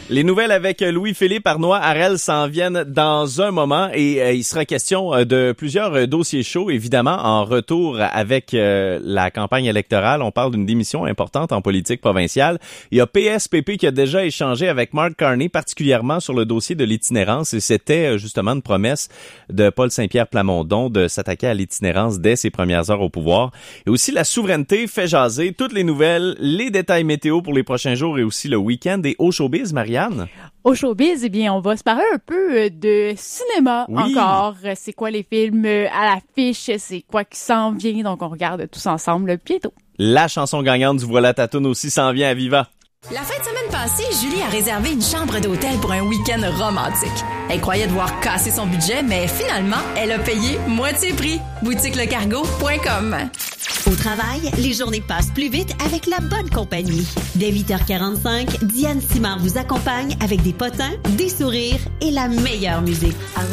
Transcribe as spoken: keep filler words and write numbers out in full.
Les nouvelles avec Louis-Philippe Arnois Harel s'en viennent dans un moment et euh, il sera question euh, de plusieurs euh, dossiers chauds, évidemment, en retour avec euh, la campagne électorale. On parle d'une démission importante en politique provinciale. Il y a P S P P qui a déjà échangé avec Mark Carney, particulièrement sur le dossier de l'itinérance, et c'était euh, justement une promesse de Paul Saint-Pierre Plamondon de s'attaquer à l'itinérance dès ses premières heures au pouvoir. Et aussi la souveraineté fait jaser, toutes les nouvelles, les détails météo pour les prochains jours et aussi le week-end. Et au showbiz, Marianne? Au showbiz, eh bien, on va se parler un peu de cinéma oui. encore. C'est quoi les films à l'affiche? C'est quoi qui s'en vient? Donc, on regarde tous ensemble bientôt. La chanson gagnante du Voilà ta toune aussi s'en vient à Viva. La fin de semaine passée, Julie a réservé une chambre d'hôtel pour un week-end romantique. Elle croyait devoir casser son budget, mais finalement, elle a payé moitié prix. boutique le cargo point com. Au travail, les journées passent plus vite avec la bonne compagnie. Dès huit heures quarante-cinq, Diane Simard vous accompagne avec des potins, des sourires et la meilleure musique.